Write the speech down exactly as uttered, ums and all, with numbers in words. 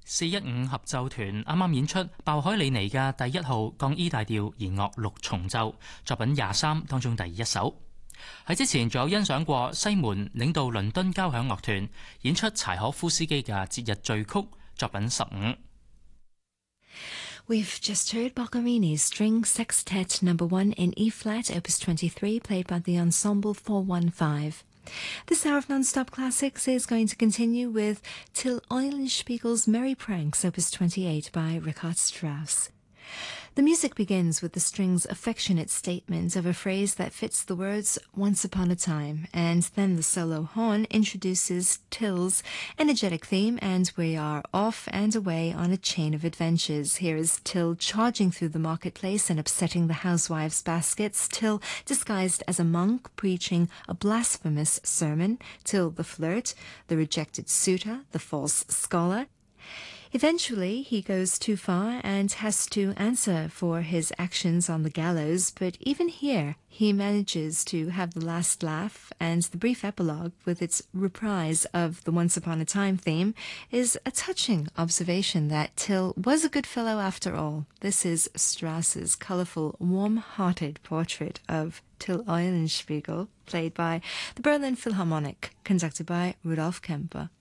四一五合奏團啱啱演出鮑海里尼嘅第一號降 E 大調弦樂六重奏作品廿三當中第一首。喺之前仲有欣賞過西門領導倫敦交響樂團演出柴可夫斯基嘅節日序曲作品十五。 We've just heard Boccherini's String Sextet Number One in E flat, Opus twenty-three, played by the Ensemble four one five. This hour of non-stop classics is going to continue with Till Eulenspiegel's Merry Pranks, Opus twenty-eight, by Richard Strauss. The music begins with the string's affectionate statement of a phrase that fits the words "once upon a time," and then the solo horn introduces Till's energetic theme, and we are off and away on a chain of adventures. Here is Till charging through the marketplace and upsetting the housewives' baskets, Till disguised as a monk preaching a blasphemous sermon, Till the flirt, the rejected suitor, the false scholar. Eventually, he goes too far and has to answer for his actions on the gallows, but even here, he manages to have the last laugh, and the brief epilogue, with its reprise of the Once Upon a Time theme, is a touching observation that Till was a good fellow after all. This is Strauss's colourful, warm-hearted portrait of Till Eulenspiegel, played by the Berlin Philharmonic, conducted by Rudolf Kemper.